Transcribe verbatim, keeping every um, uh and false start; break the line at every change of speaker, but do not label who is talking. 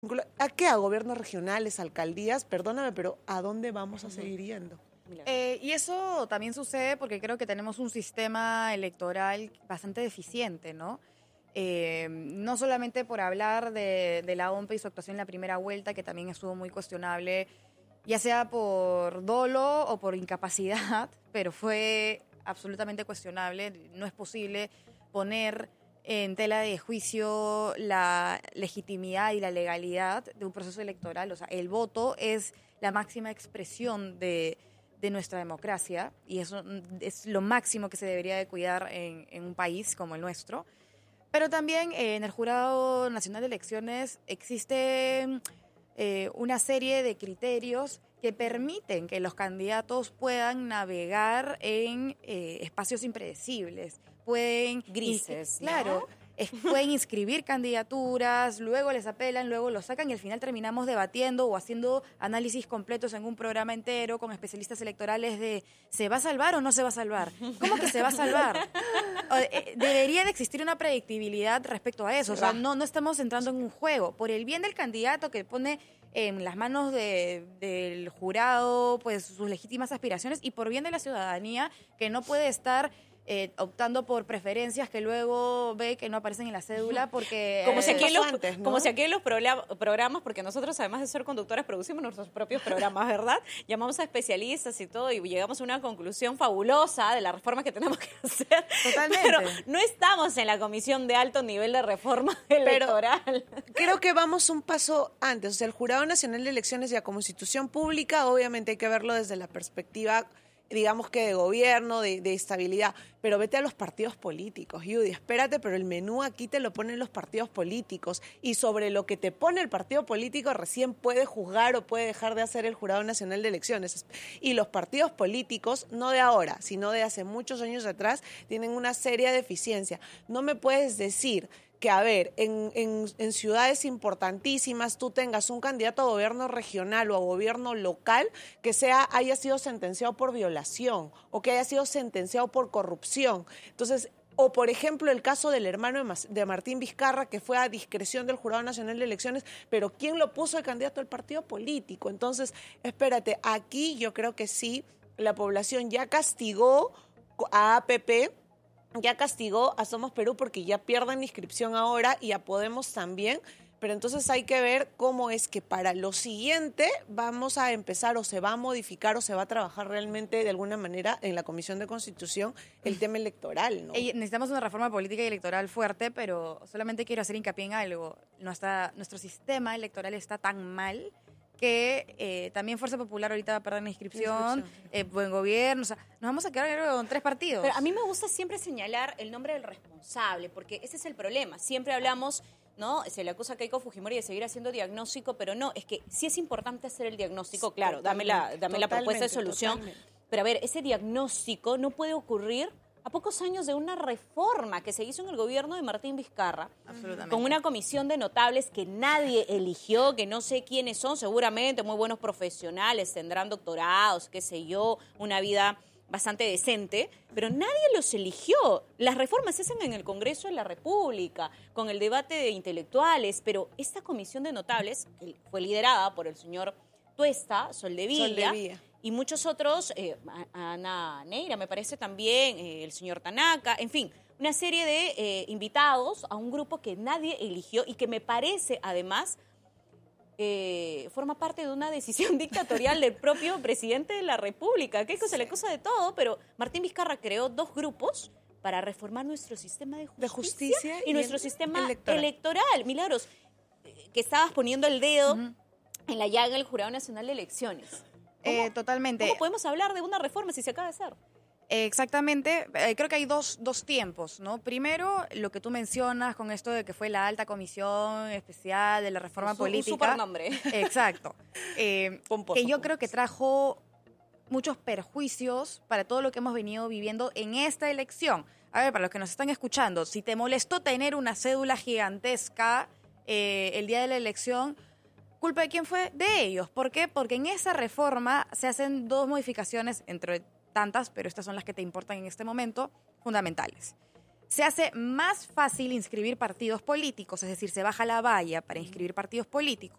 ¿A qué? ¿A gobiernos regionales, alcaldías? Perdóname, pero ¿a dónde vamos a seguir yendo?
Eh, y eso también sucede porque creo que tenemos un sistema electoral bastante deficiente, ¿no? Eh, no solamente por hablar de, de la O M P y su actuación en la primera vuelta, que también estuvo muy cuestionable, ya sea por dolo o por incapacidad, pero fue absolutamente cuestionable. No es posible poner en tela de juicio la legitimidad y la legalidad de un proceso electoral. O sea, el voto es la máxima expresión de, de nuestra democracia y eso es lo máximo que se debería de cuidar en, en un país como el nuestro. Pero también eh, en el Jurado Nacional de Elecciones existe eh, una serie de criterios que permiten que los candidatos puedan navegar en eh, espacios impredecibles. Pueden
grises,
claro,
¿no?
es, pueden inscribir candidaturas, luego les apelan, luego los sacan y al final terminamos debatiendo o haciendo análisis completos en un programa entero con especialistas electorales de ¿se va a salvar o no se va a salvar? ¿Cómo que se va a salvar? Debería de existir una predictibilidad respecto a eso. O sea, no, no estamos entrando en un juego. Por el bien del candidato que pone en las manos de, del jurado pues sus legítimas aspiraciones y por bien de la ciudadanía que no puede estar Eh, optando por preferencias que luego ve que no aparecen en la cédula porque...
Como,
eh,
si aquí en los,
antes, ¿no?
como si aquí en los programas, porque nosotros además de ser conductores producimos nuestros propios programas, ¿verdad? Llamamos a especialistas y todo y llegamos a una conclusión fabulosa de la reforma que tenemos que hacer.
Totalmente.
Pero no estamos en la comisión de alto nivel de reforma electoral.
Pero creo que vamos un paso antes. O sea, el Jurado Nacional de Elecciones ya como institución pública, obviamente hay que verlo desde la perspectiva, digamos que de gobierno, de, de estabilidad, pero vete a los partidos políticos, Judy, espérate, pero el menú aquí te lo ponen los partidos políticos y sobre lo que te pone el partido político recién puede juzgar o puede dejar de hacer el Jurado Nacional de Elecciones. Y los partidos políticos, no de ahora, sino de hace muchos años atrás, tienen una seria deficiencia. No me puedes decir que, a ver, en, en, en ciudades importantísimas tú tengas un candidato a gobierno regional o a gobierno local que sea haya sido sentenciado por violación o que haya sido sentenciado por corrupción. Entonces, o por ejemplo el caso del hermano de Martín Vizcarra, que fue a discreción del Jurado Nacional de Elecciones, pero ¿quién lo puso de candidato al partido político? Entonces, espérate, aquí yo creo que sí, la población ya castigó a A P P, ya castigó a Somos Perú porque ya pierden inscripción ahora y a Podemos también, pero entonces hay que ver cómo es que para lo siguiente vamos a empezar o se va a modificar o se va a trabajar realmente de alguna manera en la Comisión de Constitución el tema electoral, ¿no?
Eh, necesitamos una reforma política y electoral fuerte, pero solamente quiero hacer hincapié en algo. Nuestra, nuestro sistema electoral está tan mal que eh, también Fuerza Popular ahorita va a perder la inscripción, eh, Buen Gobierno, o sea, nos vamos a quedar con tres partidos.
Pero a mí me gusta siempre señalar el nombre del responsable, porque ese es el problema. Siempre hablamos, ¿no? Se le acusa a Keiko Fujimori de seguir haciendo diagnóstico, pero no, es que sí es importante hacer el diagnóstico, claro, dame la, dame la propuesta de solución. Totalmente. Pero a ver, ese diagnóstico no puede ocurrir a pocos años de una reforma que se hizo en el gobierno de Martín Vizcarra, con una comisión de notables que nadie eligió, que no sé quiénes son, seguramente muy buenos profesionales, tendrán doctorados, qué sé yo, una vida bastante decente, pero nadie los eligió. Las reformas se hacen en el Congreso de la República, con el debate de intelectuales, pero esta comisión de notables, que fue liderada por el señor Tuesta, Soldevilla, Soldevilla. Y muchos otros, eh, Ana Neira me parece también, eh, el señor Tanaka, en fin, una serie de eh, invitados a un grupo que nadie eligió y que me parece además eh, forma parte de una decisión dictatorial del propio presidente de la República. Keiko se le acusa de todo, pero Martín Vizcarra creó dos grupos para reformar nuestro sistema de justicia,
de justicia
y, y nuestro sistema
electoral.
electoral. Milagros, que estabas poniendo el dedo uh-huh. en la llaga del Jurado Nacional de Elecciones.
Eh, totalmente.
¿Cómo podemos hablar de una reforma si se acaba de hacer?
Eh, exactamente. Eh, creo que hay dos, dos tiempos, ¿no? Primero, lo que tú mencionas con esto de que fue la alta comisión especial de la reforma
un,
política.
Un supernombre.
Exacto. Eh,
pomposo,
que yo
pomposo.
creo que trajo muchos perjuicios para todo lo que hemos venido viviendo en esta elección. A ver, para los que nos están escuchando, si te molestó tener una cédula gigantesca eh, el día de la elección, ¿culpa de quién fue? De ellos. ¿Por qué? Porque en esa reforma se hacen dos modificaciones, entre tantas, pero estas son las que te importan en este momento, fundamentales. se hace más fácil inscribir partidos políticos, es decir, se baja la valla para inscribir partidos políticos,